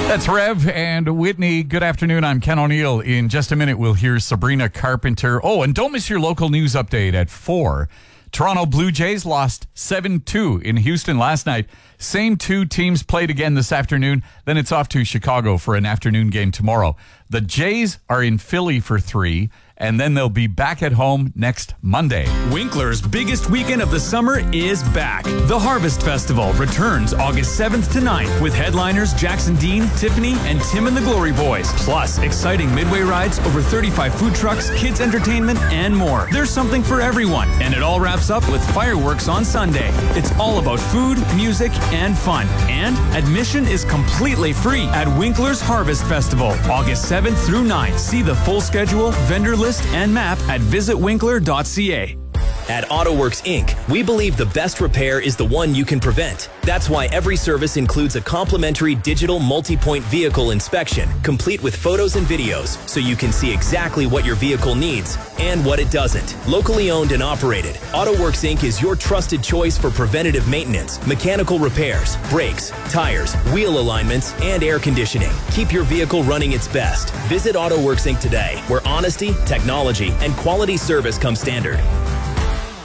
That's Rev and Whitney. Good afternoon. I'm Ken O'Neill. In just a minute, we'll hear Sabrina Carpenter. Oh, and don't miss your local news update at 4. Toronto Blue Jays lost 7-2 in Houston last night. Same two teams played again this afternoon. Then it's off to Chicago for an afternoon game tomorrow. The Jays are in Philly for 3, and then they'll be back at home next Monday. Winkler's biggest weekend of the summer is back. The Harvest Festival returns August 7th to 9th with headliners Jackson Dean, Tiffany, and Tim and the Glory Boys. Plus, exciting midway rides, over 35 food trucks, kids entertainment, and more. There's something for everyone, and it all wraps up with fireworks on Sunday. It's all about food, music, and fun. And admission is completely free at Winkler's Harvest Festival, August 7th through 9th. See the full schedule, vendor list, and map at visitwinkler.ca. At AutoWorks Inc., we believe the best repair is the one you can prevent. That's why every service includes a complimentary digital multi-point vehicle inspection, complete with photos and videos, so you can see exactly what your vehicle needs and what it doesn't. Locally owned and operated, AutoWorks Inc. is your trusted choice for preventative maintenance, mechanical repairs, brakes, tires, wheel alignments, and air conditioning. Keep your vehicle running its best. Visit AutoWorks Inc. today, where honesty, technology, and quality service come standard.